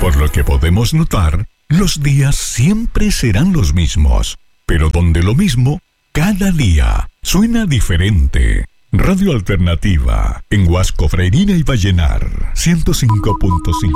Por lo que podemos notar, los días siempre serán los mismos, pero donde lo mismo, cada día suena diferente. Radio Alternativa, en Huasco, Freirina y Vallenar, 105.5.